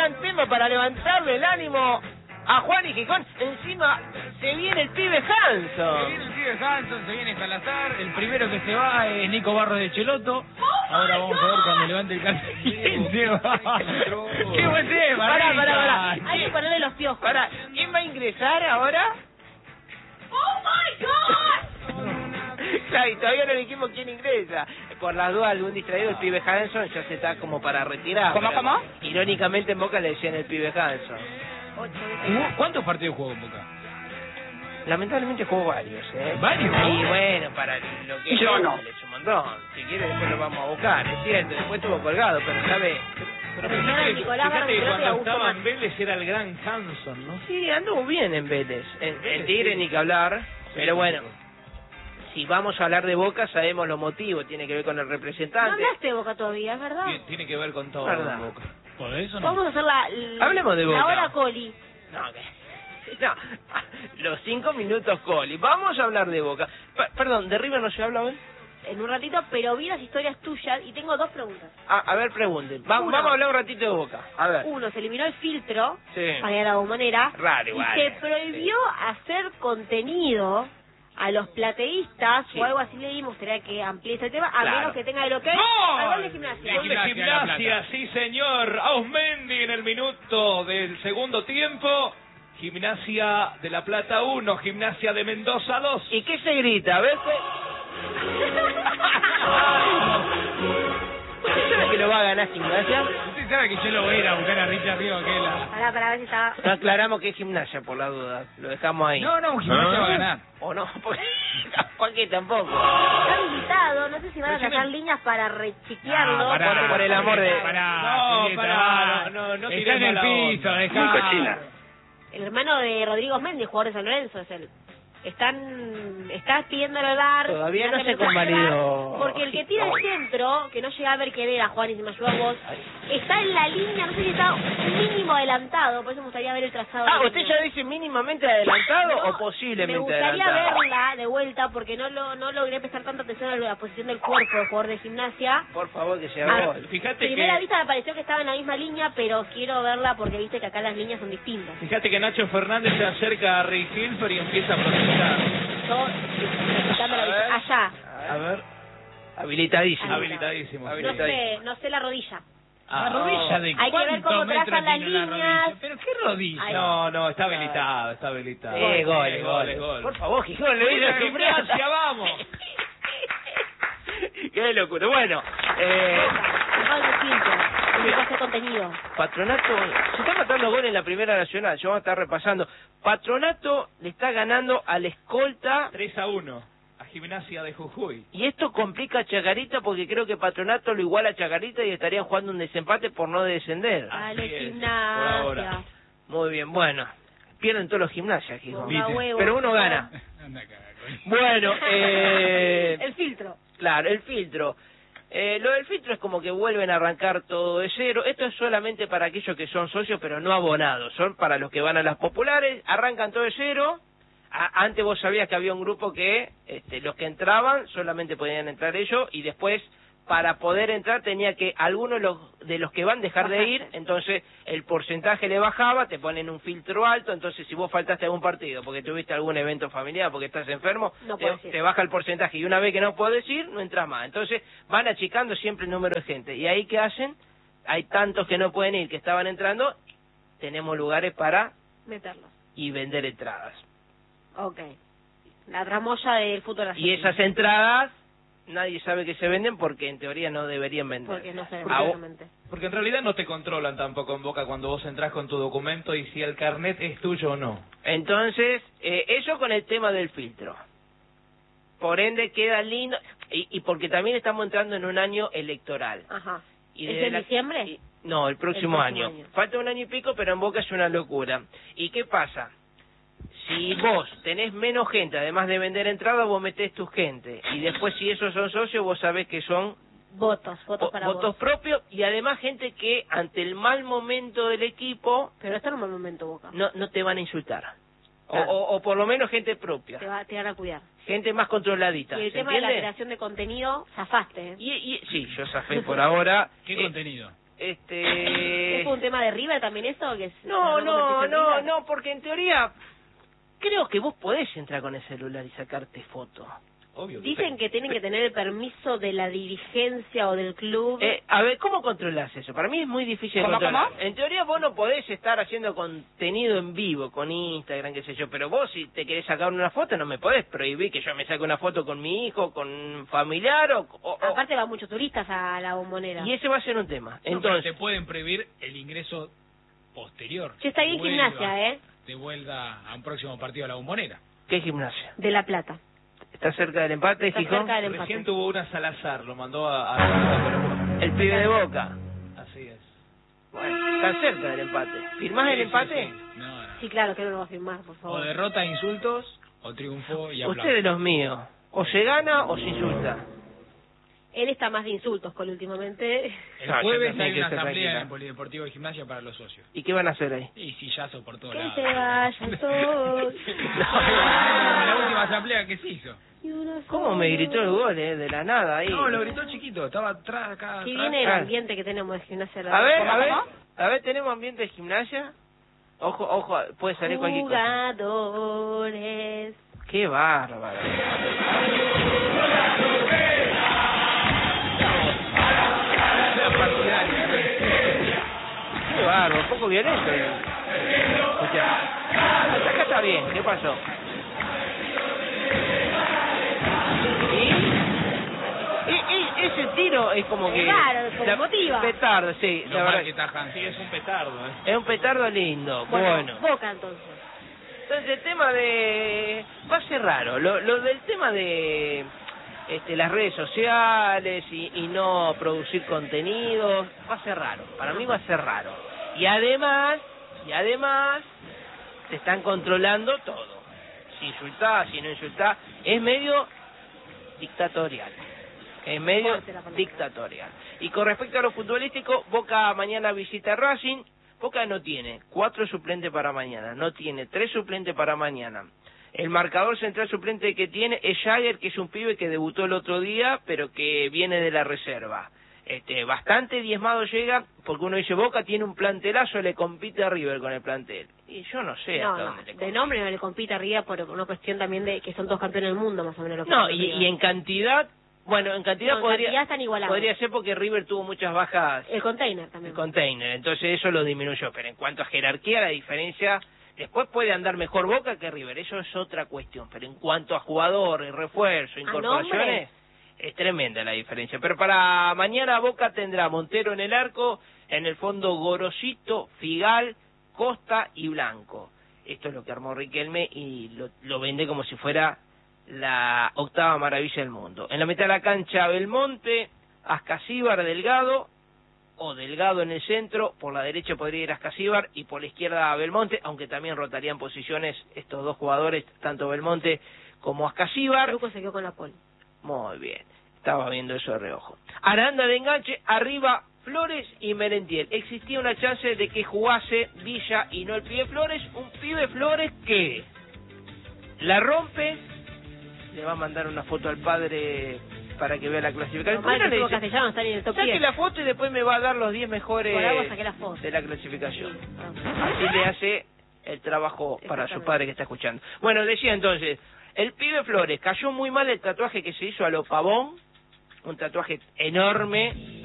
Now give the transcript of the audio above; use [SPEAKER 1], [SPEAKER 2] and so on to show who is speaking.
[SPEAKER 1] gran tema para levantarle el ánimo a Juan y Gijón. Encima se viene el pibe Hanson.
[SPEAKER 2] Se viene el pibe Hanson, se viene Salazar. El primero que se va es Nico Barros de Cheloto. Ahora vamos a ver cuando levante el cartel. ¿Quién se va? ¡Qué buen tema!
[SPEAKER 3] Pará. Hay que ponerle los piojos.
[SPEAKER 1] Pará, ¿quién va a ingresar ahora?
[SPEAKER 3] ¡Oh, my God!
[SPEAKER 1] Claro, y todavía no dijimos quién ingresa. Por las dudas, algún distraído, el pibe Hanson ya se está como para retirar.
[SPEAKER 3] ¿Cómo?
[SPEAKER 1] Irónicamente en Boca le decían el pibe Hanson.
[SPEAKER 2] ¿Cuántos partidos jugó en Boca?
[SPEAKER 1] Lamentablemente jugó varios,
[SPEAKER 2] ¿Varios?
[SPEAKER 1] Y bueno, para lo que
[SPEAKER 3] Yo no.
[SPEAKER 1] es un montón. Si quiere después lo vamos a buscar, es cierto. Después estuvo colgado, pero sabe...
[SPEAKER 4] Pero
[SPEAKER 3] Primero Nicolás
[SPEAKER 4] fíjate que
[SPEAKER 3] Barros
[SPEAKER 4] cuando
[SPEAKER 3] de
[SPEAKER 4] estaba
[SPEAKER 3] Cheloto
[SPEAKER 4] en Vélez era el gran Hanson, ¿no?
[SPEAKER 1] Sí, anduvo bien en Vélez. En Tigre
[SPEAKER 4] sí.
[SPEAKER 1] ni que hablar, pero
[SPEAKER 4] Sí,
[SPEAKER 1] bueno.
[SPEAKER 4] sí.
[SPEAKER 1] Si vamos a hablar de Boca, sabemos los motivos. Tiene que ver con el
[SPEAKER 3] No
[SPEAKER 1] representante.
[SPEAKER 3] hablaste de Boca todavía, ¿es verdad?
[SPEAKER 4] Tiene que ver con todo
[SPEAKER 1] Verdad.
[SPEAKER 4] en Boca.
[SPEAKER 2] Por eso no.
[SPEAKER 3] Vamos a hacer la
[SPEAKER 1] Hablemos de Boca.
[SPEAKER 3] La hora Coli.
[SPEAKER 1] No, no, los 5 minutos Coli. Vamos a hablar de Boca. Perdón, ¿de River no se habla hoy?
[SPEAKER 3] En un ratito, pero vi las historias tuyas y tengo dos preguntas.
[SPEAKER 1] A ver, pregunten.
[SPEAKER 3] Uno.
[SPEAKER 1] Vamos a hablar un ratito de Boca. A ver.
[SPEAKER 3] Uno, se eliminó el filtro
[SPEAKER 1] Sí.
[SPEAKER 3] para ir a la bombonera.
[SPEAKER 1] Raro
[SPEAKER 3] Y
[SPEAKER 1] igual.
[SPEAKER 3] se prohibió hacer contenido a los plateístas
[SPEAKER 1] Sí.
[SPEAKER 3] o algo así. Le gustaría que amplíe ese tema, a
[SPEAKER 1] Claro.
[SPEAKER 3] menos que tenga el ok.
[SPEAKER 2] ¡Gol!
[SPEAKER 3] Al gol de Gimnasia.
[SPEAKER 4] Gol de
[SPEAKER 2] Gimnasia, La
[SPEAKER 4] Gimnasia,
[SPEAKER 2] Plata.
[SPEAKER 4] sí señor. Ausmendi en el minuto del segundo tiempo. Gimnasia de La Plata 1, Gimnasia de Mendoza 2.
[SPEAKER 1] ¿Y qué se grita? A ver, ¿usted sabe que lo va a ganar Gimnasia?
[SPEAKER 2] Usted sabe que yo lo voy a ir a buscar a Richard Río que la...
[SPEAKER 3] Para ver si estaba...
[SPEAKER 1] No aclaramos que es Gimnasia, por la duda. Lo dejamos ahí.
[SPEAKER 2] No, Gimnasia va a ganar.
[SPEAKER 1] ¿O no? Porque capaz que tampoco.
[SPEAKER 3] Está habilitado, no sé si van a
[SPEAKER 2] Decime-
[SPEAKER 3] sacar líneas para rechequearlo.
[SPEAKER 2] No, pará,
[SPEAKER 1] por el amor de-
[SPEAKER 4] No, pará, no
[SPEAKER 2] está
[SPEAKER 4] tiremos
[SPEAKER 2] en el
[SPEAKER 4] la
[SPEAKER 2] piso,
[SPEAKER 4] onda.
[SPEAKER 2] dejá.
[SPEAKER 3] El hermano de Rodrigo Méndez, jugador de San Lorenzo, es él. Está pidiendo el dar.
[SPEAKER 1] Todavía no se convalidó.
[SPEAKER 3] Porque el que tira el centro, que no llega a ver qué era, Juan, y se me ayuda a vos, está en la línea, no sé si está un mínimo adelantado, por eso me gustaría ver el trazado.
[SPEAKER 1] Ah,
[SPEAKER 3] del
[SPEAKER 1] ¿usted
[SPEAKER 3] centro.
[SPEAKER 1] ya dice mínimamente adelantado
[SPEAKER 3] No,
[SPEAKER 1] o posiblemente
[SPEAKER 3] me gustaría
[SPEAKER 1] adelantado?
[SPEAKER 3] verla de vuelta porque no logré prestar tanta atención a la posición del cuerpo del jugador de Gimnasia.
[SPEAKER 1] Por favor, que sea
[SPEAKER 3] Ah,
[SPEAKER 1] gol.
[SPEAKER 4] Fíjate
[SPEAKER 3] Primera
[SPEAKER 4] que,
[SPEAKER 3] vista me pareció que estaba en la misma línea, pero quiero verla porque viste que acá las líneas son distintas.
[SPEAKER 4] fíjate que Nacho Fernández se acerca a Rick Hilfer y empieza a protestar.
[SPEAKER 3] Yo, necesitando la
[SPEAKER 1] A ver.
[SPEAKER 3] vista. Allá.
[SPEAKER 4] A ver,
[SPEAKER 1] Habilitadísimo.
[SPEAKER 4] habilitadísimo.
[SPEAKER 3] No sé la rodilla.
[SPEAKER 2] ¿La rodilla de
[SPEAKER 3] Hay que ver
[SPEAKER 2] cuántos
[SPEAKER 3] cómo
[SPEAKER 2] metros
[SPEAKER 3] trazan las
[SPEAKER 2] tiene la
[SPEAKER 3] líneas.
[SPEAKER 2] rodilla? ¿Pero qué rodilla?
[SPEAKER 3] Ay.
[SPEAKER 4] No, está habilitado, está habilitado.
[SPEAKER 1] Gol. Por favor, Gijón, le dice a
[SPEAKER 4] Gimnasia, vamos.
[SPEAKER 1] Qué locura. Bueno,
[SPEAKER 3] Dejado de filtro. Tiene que hacer contenido.
[SPEAKER 1] Patronato, se está matando gol en la Primera Nacional, yo voy a estar repasando. Patronato le está ganando al escolta
[SPEAKER 4] 3-1 a Gimnasia de Jujuy.
[SPEAKER 1] y esto complica a Chacarita porque creo que Patronato lo iguala a Chacarita y estarían jugando un desempate por no descender.
[SPEAKER 4] Así
[SPEAKER 3] Dale,
[SPEAKER 4] es,
[SPEAKER 3] Gimnasia.
[SPEAKER 4] por ahora.
[SPEAKER 1] Muy bien, bueno, pierden todos los gimnasias, Gijón.
[SPEAKER 3] Boca huevo.
[SPEAKER 1] Pero uno gana.
[SPEAKER 2] Anda a cagar, coño.
[SPEAKER 1] Bueno,
[SPEAKER 3] El filtro.
[SPEAKER 1] claro, el filtro. Lo del filtro es como que vuelven a arrancar todo de cero. Esto es solamente para aquellos que son socios pero no abonados. Son para los que van a las populares, arrancan todo de cero. Antes vos sabías que había un grupo que los que entraban solamente podían entrar ellos y después para poder entrar tenía que algunos de los que van dejar de ir, entonces el porcentaje le bajaba, te ponen un filtro alto, entonces si vos faltaste a algún partido porque tuviste algún evento familiar, porque estás enfermo,
[SPEAKER 3] No podés ir.
[SPEAKER 1] te baja el porcentaje y una vez que no podés ir, no entras más. Entonces van achicando siempre el número de gente. ¿Y ahí qué hacen? Hay tantos que no pueden ir, que estaban entrando, tenemos lugares para
[SPEAKER 3] Meterlos.
[SPEAKER 1] y vender entradas.
[SPEAKER 3] Ok. La tramoya del fútbol
[SPEAKER 1] Y
[SPEAKER 3] argentino.
[SPEAKER 1] esas entradas nadie sabe que se venden porque en teoría no deberían vender.
[SPEAKER 3] Porque no se ven
[SPEAKER 1] Ah, vos-
[SPEAKER 3] claramente.
[SPEAKER 4] Porque en realidad no te controlan tampoco en Boca cuando vos entras con tu documento y si el carnet es tuyo o no.
[SPEAKER 1] Entonces, eso con el tema del filtro. Por ende queda lindo, y porque también estamos entrando en un año electoral.
[SPEAKER 3] Ajá.
[SPEAKER 1] Y
[SPEAKER 3] ¿Es
[SPEAKER 1] desde
[SPEAKER 3] en diciembre?
[SPEAKER 1] No, el próximo,
[SPEAKER 3] El próximo año.
[SPEAKER 1] Falta un año y pico, pero en Boca es una locura. ¿Y qué pasa? Si vos tenés menos gente, además de vender entradas, vos metés tu gente. Y después si esos son socios, vos sabés que son
[SPEAKER 3] Votos para
[SPEAKER 1] votos
[SPEAKER 3] vos.
[SPEAKER 1] propios y además gente que ante el mal momento del equipo
[SPEAKER 3] Pero está en un mal momento, Boca.
[SPEAKER 1] no te van a insultar.
[SPEAKER 3] Claro.
[SPEAKER 1] O por lo menos gente propia.
[SPEAKER 3] Te van a cuidar.
[SPEAKER 1] Gente más controladita.
[SPEAKER 3] Y el
[SPEAKER 1] ¿se
[SPEAKER 3] tema de la
[SPEAKER 1] entiende?
[SPEAKER 3] creación de contenido, zafaste, ¿eh?
[SPEAKER 1] Sí, yo zafé por ahora.
[SPEAKER 2] ¿Qué contenido?
[SPEAKER 3] ¿Qué punto tema de River también eso? Que
[SPEAKER 1] No, porque en teoría creo que vos podés entrar con el celular y sacarte foto.
[SPEAKER 4] Obvio.
[SPEAKER 3] Dicen que tienen que tener el permiso de la dirigencia o del club.
[SPEAKER 1] A ver, ¿cómo controlás eso? Para mí es muy difícil de controlar. En teoría vos no podés estar haciendo contenido en vivo con Instagram, qué sé yo, pero vos si te querés sacar una foto no me podés prohibir que yo me saque una foto con mi hijo, con un familiar o
[SPEAKER 3] Aparte van muchos turistas a la Bombonera.
[SPEAKER 1] Y ese va a ser un tema.
[SPEAKER 2] Pero
[SPEAKER 1] Entonces,
[SPEAKER 2] te pueden prohibir el ingreso posterior.
[SPEAKER 3] Ya está ahí en Gimnasia,
[SPEAKER 2] De vuelta a un próximo partido a la Bombonera.
[SPEAKER 1] ¿qué Gimnasia?
[SPEAKER 3] De La Plata.
[SPEAKER 1] ¿Está cerca del empate,
[SPEAKER 3] Está
[SPEAKER 1] Gijón?
[SPEAKER 3] cerca del empate.
[SPEAKER 4] Recién tuvo una Salazar, lo mandó a
[SPEAKER 1] El pibe de Boca.
[SPEAKER 4] Así es.
[SPEAKER 1] Bueno, está cerca del empate. ¿Firmás el empate?
[SPEAKER 2] No.
[SPEAKER 3] Sí, claro, que no lo va a firmar, por
[SPEAKER 2] O
[SPEAKER 3] favor.
[SPEAKER 2] derrota, insultos, o triunfo y aplausos.
[SPEAKER 1] Usted de los míos. O se gana o se insulta.
[SPEAKER 3] Él está más de insultos con últimamente.
[SPEAKER 2] El
[SPEAKER 1] No,
[SPEAKER 2] jueves
[SPEAKER 1] yo también
[SPEAKER 2] hay
[SPEAKER 1] que
[SPEAKER 2] una
[SPEAKER 1] estar
[SPEAKER 2] asamblea en
[SPEAKER 1] tranquila.
[SPEAKER 2] el Polideportivo de Gimnasia para los socios.
[SPEAKER 1] ¿Y qué van a hacer ahí?
[SPEAKER 2] Y sillazo por todos
[SPEAKER 3] Que
[SPEAKER 2] lados.
[SPEAKER 3] se vayan todos.
[SPEAKER 2] La última asamblea que se hizo.
[SPEAKER 3] Y uno
[SPEAKER 1] ¿Cómo
[SPEAKER 3] solo.
[SPEAKER 1] me gritó el gol, de la nada ahí?
[SPEAKER 2] No, lo gritó chiquito, estaba atrás, acá.
[SPEAKER 3] Si
[SPEAKER 2] atrás.
[SPEAKER 3] viene el
[SPEAKER 1] Ah.
[SPEAKER 3] ambiente que tenemos de Gimnasia.
[SPEAKER 1] A ver, ¿tenemos ambiente de gimnasia? Ojo, puede salir cualquier cosa.
[SPEAKER 3] Jugadores.
[SPEAKER 1] ¡Qué bárbaro! ¡Qué bárbaro! Un poco violento. Escuchá. Acá está bien, ¿qué pasó? Y ese tiro es como que...
[SPEAKER 3] Claro, como motiva.
[SPEAKER 1] Petardo, sí,
[SPEAKER 2] Lo
[SPEAKER 1] la
[SPEAKER 2] mal
[SPEAKER 1] verdad.
[SPEAKER 2] que tajan.
[SPEAKER 4] Sí, es un petardo,
[SPEAKER 1] Es un petardo lindo, bueno.
[SPEAKER 3] Boca entonces.
[SPEAKER 1] Entonces el tema de... va a ser raro, lo del tema de las redes sociales y no producir contenidos, va a ser raro, para mí va a ser raro. Y además, te están controlando todo. Si insultás, si no insultás, es medio dictatorial. Es medio
[SPEAKER 3] Fuerte la palabra.
[SPEAKER 1] dictatorial. Y con respecto a lo futbolístico, Boca mañana visita a Racing. Boca no tiene 4 suplentes para mañana, no tiene 3 suplentes para mañana. El marcador central suplente que tiene es Jagger, que es un pibe que debutó el otro día, pero que viene de la reserva. Bastante diezmado llega, porque uno dice, Boca tiene un plantelazo, le compite a River con el plantel. Y yo no sé
[SPEAKER 3] No,
[SPEAKER 1] hasta
[SPEAKER 3] no,
[SPEAKER 1] dónde le
[SPEAKER 3] de
[SPEAKER 1] compite.
[SPEAKER 3] nombre no le compite arriba por una cuestión también de que son dos campeones del mundo, más o menos. Lo que
[SPEAKER 1] No,
[SPEAKER 3] son
[SPEAKER 1] y
[SPEAKER 3] River.
[SPEAKER 1] en cantidad, bueno, en cantidad
[SPEAKER 3] No, en
[SPEAKER 1] podría,
[SPEAKER 3] cantidad están igualados.
[SPEAKER 1] podría ser porque River tuvo muchas bajas.
[SPEAKER 3] El container también.
[SPEAKER 1] El container, entonces eso lo disminuyó, pero en cuanto a jerarquía la diferencia, después puede andar mejor Boca que River, eso es otra cuestión, pero en cuanto a jugadores, refuerzo, incorporaciones, es tremenda la diferencia. Pero para mañana Boca tendrá Montero en el arco, en el fondo Gorosito, Figal, Costa y Blanco. Esto es lo que armó Riquelme y lo vende como si fuera la octava maravilla del mundo. En la mitad de la cancha Belmonte, Ascasíbar, Delgado, o Delgado en el centro, por la derecha podría ir Ascasíbar y por la izquierda Belmonte, aunque también rotarían posiciones estos dos jugadores, tanto Belmonte como Ascasíbar.
[SPEAKER 3] Truco se quedó con la pole.
[SPEAKER 1] Muy bien, estaba viendo eso de reojo. Aranda de enganche, arriba Flores y Merentiel. Existía una chance de que jugase Villa y no el pibe Flores, un pibe Flores que la rompe, le va a mandar una foto al padre para que vea la clasificación.
[SPEAKER 3] Normal que
[SPEAKER 1] Le
[SPEAKER 3] estuvo
[SPEAKER 1] dice,
[SPEAKER 3] Castellano está en el top
[SPEAKER 1] saque
[SPEAKER 3] 10.
[SPEAKER 1] la foto y después me va a dar los 10 mejores
[SPEAKER 3] Por algo saqué la foto.
[SPEAKER 1] de la clasificación.
[SPEAKER 3] Sí.
[SPEAKER 1] Así le hace el trabajo para su
[SPEAKER 3] Exactamente.
[SPEAKER 1] padre que está escuchando. Bueno, decía entonces, el pibe Flores cayó muy mal el tatuaje que se hizo a lo Pavón, un tatuaje enorme,